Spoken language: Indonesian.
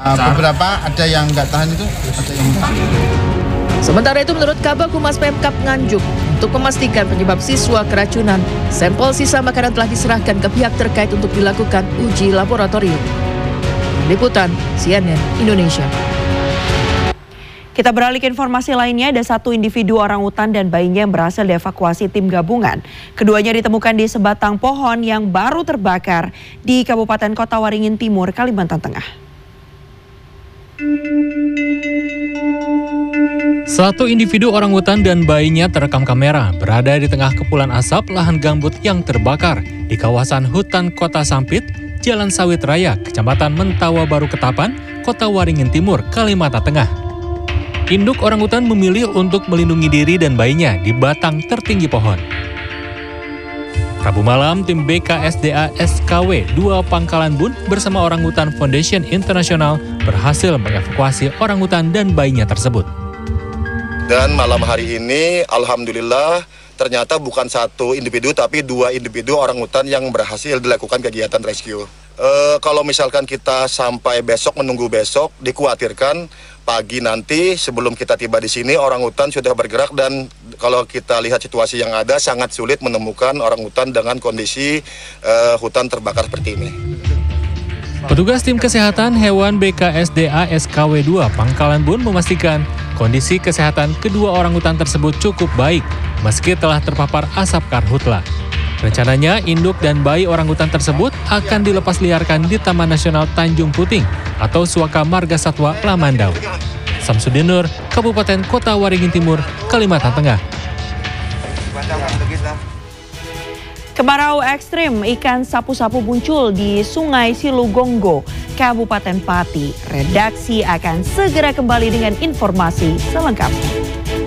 Beberapa ada yang nggak tahan itu, ada yang tahan. Sementara itu menurut Kabag Humas Pemkab Nganjuk, untuk memastikan penyebab siswa keracunan, sampel sisa makanan telah diserahkan ke pihak terkait untuk dilakukan uji laboratorium. Liputan CNN Indonesia. Kita beralih ke informasi lainnya, ada satu individu orangutan dan bayinya yang berhasil dievakuasi tim gabungan. Keduanya ditemukan di sebatang pohon yang baru terbakar di Kabupaten Kota Waringin Timur, Kalimantan Tengah. Satu individu orangutan dan bayinya terekam kamera berada di tengah kepulan asap lahan gambut yang terbakar di kawasan hutan Kota Sampit, Jalan Sawit Raya, Kecamatan Mentawa Baru Ketapang, Kota Waringin Timur, Kalimantan Tengah. Induk orangutan memilih untuk melindungi diri dan bayinya di batang tertinggi pohon. Rabu malam, tim BKSDA SKW 2 Pangkalan Bun bersama Orangutan Foundation International berhasil mengevakuasi orangutan dan bayinya tersebut. Dan malam hari ini, alhamdulillah, ternyata bukan satu individu, tapi 2 individu orangutan yang berhasil dilakukan kegiatan rescue. Kalau misalkan kita sampai besok, menunggu besok, dikhawatirkan pagi nanti sebelum kita tiba di sini, orangutan sudah bergerak dan kalau kita lihat situasi yang ada, sangat sulit menemukan orangutan dengan kondisi hutan terbakar seperti ini. Petugas tim kesehatan hewan BKSDA SKW 2 Pangkalan Bun memastikan kondisi kesehatan kedua orangutan tersebut cukup baik meski telah terpapar asap karhutla. Rencananya induk dan bayi orangutan tersebut akan dilepas liarkan di Taman Nasional Tanjung Puting atau Suaka Marga Satwa Lamandau. Samsudin Nur, Kabupaten Kota Waringin Timur, Kalimantan Tengah. Kemarau ekstrim, ikan sapu-sapu muncul di Sungai Silugonggo, Kabupaten Pati. Redaksi akan segera kembali dengan informasi selengkapnya.